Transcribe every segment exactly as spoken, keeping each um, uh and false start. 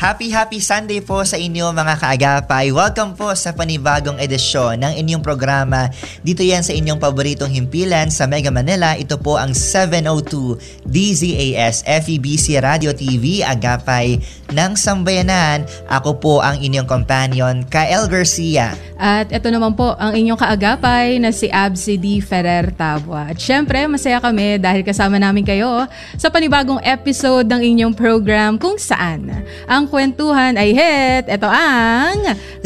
Happy Happy Sunday po sa inyo mga kaagapay. Welcome po sa panibagong edisyon ng inyong programa. Dito yan sa inyong paboritong himpilan sa Mega Manila. Ito po ang seven oh two D Z A S F E B C Radio T V, Agapay ng Sambayanan. Ako po ang inyong companion, Kael Garcia. At ito naman po ang inyong kaagapay na si Absi D. Ferrer Tabua. At syempre, masaya kami dahil kasama namin kayo sa panibagong episode ng inyong program kung saan ang kwentuhan ay hit. Ito ang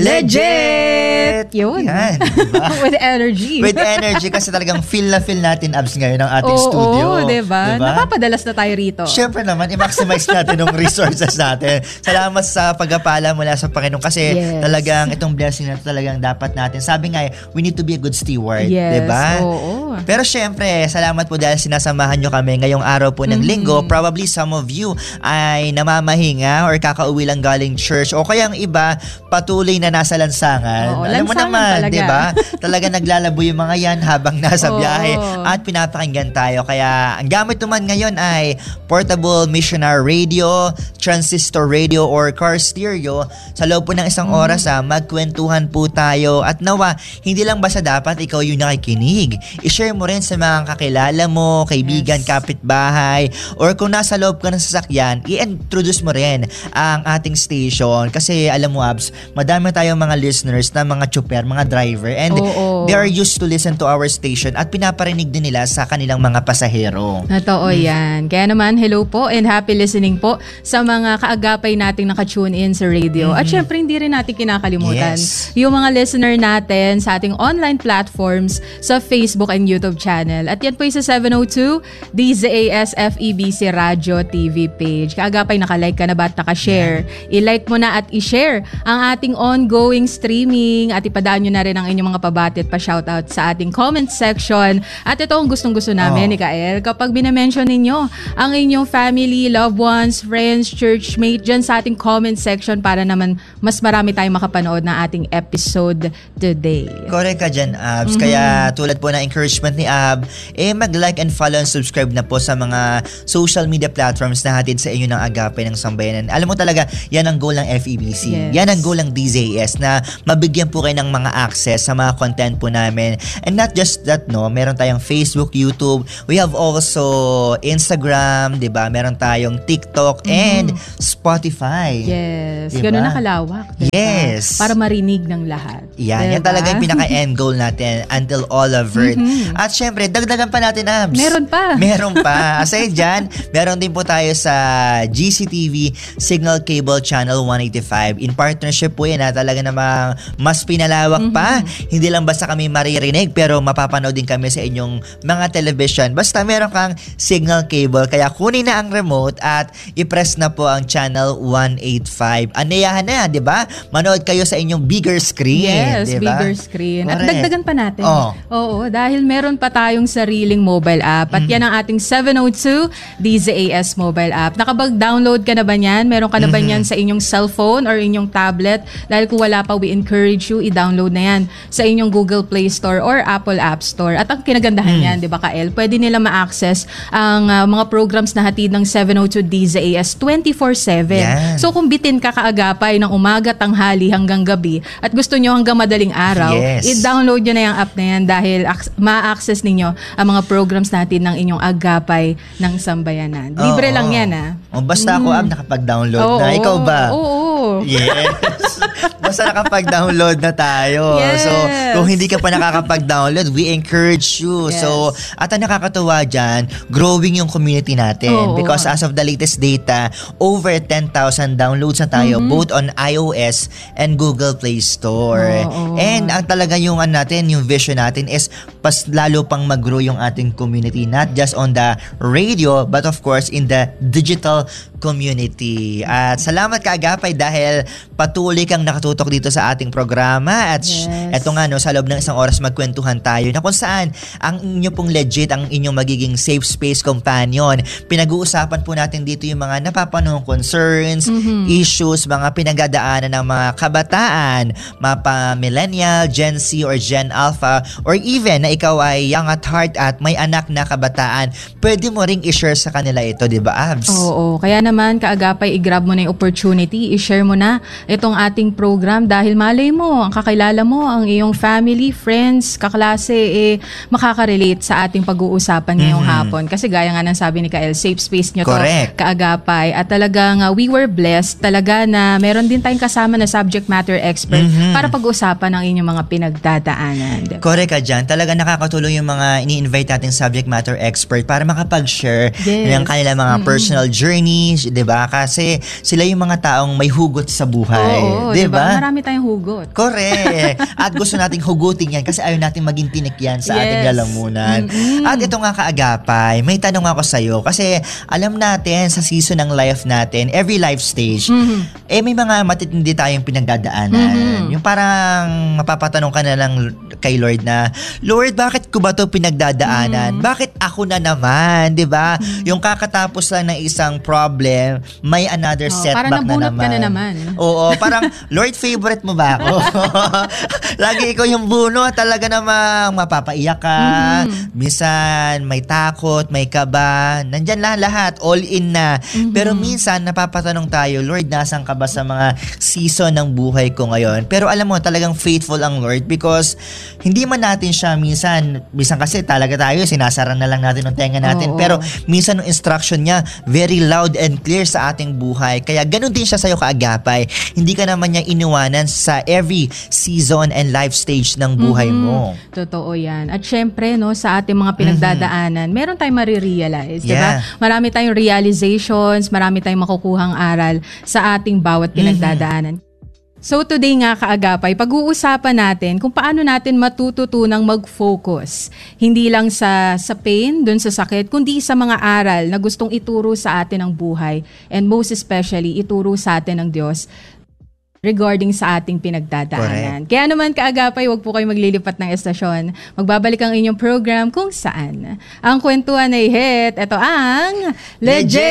Legit! Yun. Yan, diba? With energy. With energy kasi talagang feel na feel natin, Abs, ngayon ang ating oo, studio. Oo, diba? diba? Napapadalas na tayo rito. Syempre naman, i-maximize natin yung resources natin. Salamat sa pagpapala mula sa Panginoon kasi yes. talagang itong blessing na talagang dapat natin. Sabi nga, we need to be a good steward. Yes, diba? oo. Pero syempre, salamat po dahil sinasamahan nyo kami ngayong araw po ng mm-hmm. linggo. Probably some of you ay namamahinga or kakauwi lang galing church o kaya ang iba patuloy na nasa lansangan. Oo, Alam mo naman, di ba? Talaga naglalabo yung mga yan habang nasa Oo. biyahe at pinapakinggan tayo. Kaya ang gamit naman ngayon ay portable missionary radio, transistor radio or car stereo. Sa loob po ng isang mm-hmm. oras ha, magkwentuhan po tayo at nawa, hindi lang basta dapat ikaw yung nakikinig. I-share mo rin sa mga kakilala mo, kaibigan, yes. kapitbahay, or kung nasa loob ka ng sasakyan, i-introduce mo rin ang ating station. Kasi alam mo, Abs, madami tayong mga listeners na mga chopper, mga driver, and oh, oh. they are used to listen to our station at pinaparinig din nila sa kanilang mga pasahero. Totoo hmm. yan. Kaya naman, hello po and happy listening po sa mga kaagapay nating nakatune in sa radio. Mm-hmm. At syempre, hindi rin natin kinakalimutan yes. yung mga listener natin sa ating online platforms sa Facebook and YouTube channel. At yan po yung sa seven oh two D Z A S F E B C Radio T V page. Kaagapay, nakalike ka na ba at nakashare? Yeah. I-like mo na at i-share ang ating ongoing streaming at ipadaan nyo na rin ang inyong mga pabati at pa-shoutout sa ating comment section. At ito ang gustong-gusto namin, oh. ni Kael, kapag binamention ninyo ang inyong family, loved ones, friends, churchmate dyan sa ating comment section para naman mas marami tayong makapanood na ating episode today. Correct ka dyan, Abs. Mm-hmm. Kaya tulad po ng encouragement ni Ab, eh mag-like and follow and subscribe na po sa mga social media platforms na hatid sa inyo ng Agapay ng Sambayanan. Alam mo talaga, yan ang goal ng F E B C. Yes. Yan ang goal ng D Z A S na mabigyan po kayo ng mga access sa mga content po namin. And not just that, no, meron tayong Facebook, YouTube. We have also Instagram, di ba? Meron tayong TikTok mm-hmm. and Spotify. Yes. Diba? Ganun na kalawak. Diba? Yes. Para marinig ng lahat. Yan. Diba? Yan talaga yung pinaka-end goal natin until all over. Mm-hmm. At syempre, dagdagan pa natin, Abs. Meron pa. Meron pa. Aside dyan, meron din po tayo sa G C T V Signal Cable Channel one eighty-five. In partnership po yan, ha? Talaga namang mas pinalawak mm-hmm. pa. Hindi lang basta kami maririnig, pero mapapanood din kami sa inyong mga television. Basta meron kang signal cable. Kaya kunin na ang remote at i-press na po ang Channel one eighty-five. Anayahan na, di ba? Manood kayo sa inyong bigger screen. Yes, diba? bigger screen. Correct. At dagdagan pa natin. Oh. Oo, dahil meron pa tayong sariling mobile app. At mm-hmm. yan ang ating seven oh two D Z A S mobile app. Nakapag-download ka na ba niyan? Meron ka na ba niyan mm-hmm. sa inyong cellphone or inyong tablet? Dahil kung wala pa, we encourage you, i-download na yan sa inyong Google Play Store or Apple App Store. At ang kinagandahan mm. yan, di ba, Kael? Pwede nila ma-access ang uh, mga programs na hatid ng seven oh two D Z A S twenty-four seven. Yeah. So kung bitin ka kaagapay ng umaga, tanghali hanggang gabi at gusto nyo hanggang madaling araw, yes. i-download nyo na yung app na yan dahil ac- ma-access ninyo ang mga programs natin ng inyong Agapay ng Sambayanan. Libre oh, lang yan, ah. Oh, basta ako, mm. Ab, nakapag-download oh, na. Ikaw ba? Oo. Oh, oh. Yes. Basta nakapag-download na tayo. Yes. So, kung hindi ka pa nakakapag-download, we encourage you. Yes. So, at ang nakakatuwa dyan, growing yung community natin. Oh, because oh. as of the latest data, over ten thousand downloads na tayo, mm-hmm. both on iOS and Google Play Store. Oh, oh. And ang talaga yung ano natin, yung vision natin is pas lalo pang mag-grow yung ating community. Not just on the radio, but of course, in the digital community. At salamat kaagapay dahil dahil patuloy kang nakatutok dito sa ating programa at Yes. eto nga no, sa loob ng isang oras magkwentuhan tayo na kung saan ang inyo pong legit, ang inyong magiging safe space companion. Pinag-uusapan po natin dito yung mga napapanahong concerns, Mhm. issues, mga pinagdadaanan ng mga kabataan, mapa millennial, Gen Z or Gen Alpha, or even na ikaw ay young at heart at may anak na kabataan. Pwede mo ring i-share sa kanila ito, di ba, Abs? Oo, kaya naman kaagapay i-grab mo na yung opportunity, i-share mo na itong ating program dahil malay mo, ang kakilala mo, ang iyong family, friends, kaklase, eh, makaka-relate sa ating pag-uusapan ngayong Mhm. hapon. Kasi gaya nga ng sabi ni Kael, safe space nyo to, Correct. kaagapay. At talagang uh, we were blessed talaga na meron din tayong kasama na subject matter expert Mhm. para pag-usapan ang inyong mga pinagdadaanan. Diba? Correct ka dyan. Talaga nakakatulong yung mga ini-invite nating subject matter expert para makapag-share Yes. ng kanilang mga personal journeys, di ba? Kasi sila yung mga taong may hugot sa buhay. Oo, di diba? ba? Marami tayong hugot. Correct. At gusto nating hugutin yan kasi ayaw nating maging tinik yan sa ating Yes. lalamunan. Mm-mm. At ito nga kaagapay, may tanong ako sa'yo kasi alam natin sa season ng life natin, every life stage, Mhm. eh may mga matitindi tayong pinagdadaanan. Mhm. Yung parang mapapatanong ka na lang kay Lord na, Lord, bakit ko ba to pinagdadaanan? Bakit ako na naman? Di ba? Yung kakatapos lang ng isang problem, may another Oh, setback parang na nabunot naman. ka na naman. Oo, parang, Lord, favorite mo ba ako? Lagi ikaw yung buno, talaga namang mapapaiyak ka. Minsan, may takot, may kaba. Nandyan lang lahat, all in na. Pero minsan, napapatanong tayo, Lord, nasan ka ba sa mga season ng buhay ko ngayon? Pero alam mo, talagang faithful ang Lord because hindi man natin siya minsan, minsan kasi talaga tayo, sinasara na lang natin ng tenga natin. Oo. Pero minsan, yung instruction niya, very loud and clear sa ating buhay. Kaya ganun din siya sa'yo kaagapay. Hindi ka naman niya iniwanan sa every season and life stage ng buhay mo. Totoo yan. At syempre, no, sa ating mga pinagdadaanan, meron tayong marirealize, di ba? Yeah. Marami tayong realizations, marami tayong makukuhang aral sa ating bawat pinagdadaanan. So today nga kaagapay, pag-uusapan natin kung paano natin matututunang mag-focus. Hindi lang sa sa pain, dun sa sakit, kundi sa mga aral na gustong ituro sa atin ng buhay. And most especially, ituro sa atin ng Diyos regarding sa ating pinagdadaanan. Kaya naman kaagapay, wag po kayo maglilipat ng estasyon. Magbabalik ang inyong program kung saan ang kwentuhan ay hit. Ito ang Legit!